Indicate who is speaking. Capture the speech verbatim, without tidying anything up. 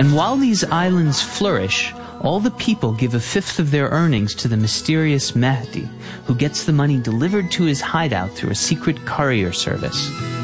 Speaker 1: And while these islands flourish, all the people give a fifth of their earnings to the mysterious Mehdi, who gets the money delivered to his hideout through a secret courier service.